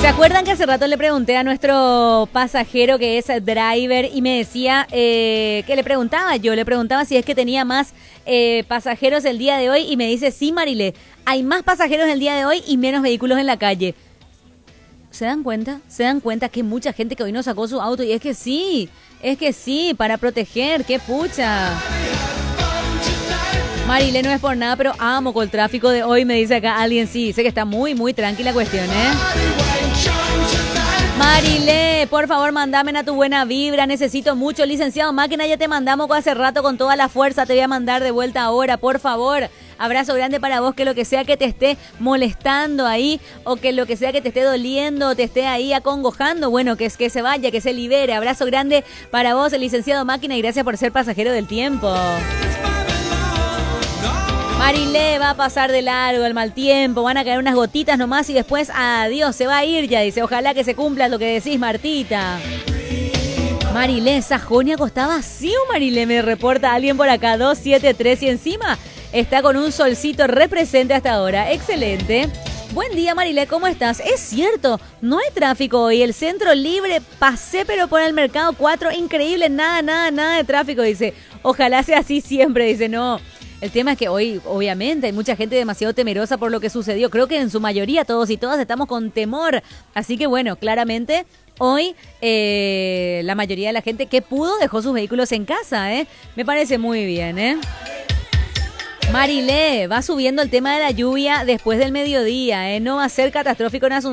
¿Se acuerdan que hace rato le pregunté a nuestro pasajero que es driver y me decía que le preguntaba si es que tenía más pasajeros el día de hoy y me dice, sí, Marile, hay más pasajeros el día de hoy y menos vehículos en la calle. ¿Se dan cuenta? ¿Se dan cuenta que mucha gente que hoy no sacó su auto? Y es que sí, para proteger, qué pucha. Marile, no es por nada, pero amo con el tráfico de hoy, me dice acá alguien. Sí, sé que está muy, muy tranquila la cuestión, Marile, por favor, mandame a tu buena vibra, necesito mucho. Licenciado Máquina, ya te mandamos hace rato con toda la fuerza, te voy a mandar de vuelta ahora, por favor. Abrazo grande para vos, que lo que sea que te esté molestando ahí, o que lo que sea que te esté doliendo, o te esté ahí acongojando, bueno, que se vaya, que se libere. Abrazo grande para vos, el licenciado Máquina, y gracias por ser pasajero del tiempo. Marile, va a pasar de largo el mal tiempo, van a caer unas gotitas nomás y después adiós, se va a ir ya, dice. Ojalá que se cumpla lo que decís, Martita. Marile, Sajonia costaba vacío, Marile, me reporta alguien por acá, 273, y encima está con un solcito represente hasta ahora. Excelente. Buen día, Marile, ¿cómo estás? Es cierto, no hay tráfico hoy, el centro libre, pasé pero por el mercado 4, increíble, nada de tráfico, dice. Ojalá sea así siempre, dice. No, el tema es que hoy, obviamente, hay mucha gente demasiado temerosa por lo que sucedió. Creo que en su mayoría todos y todas estamos con temor. Así que bueno, claramente hoy la mayoría de la gente que pudo dejó sus vehículos en casa, Me parece muy bien, Marile, va subiendo el tema de la lluvia después del mediodía, No va a ser catastrófico en Asunción.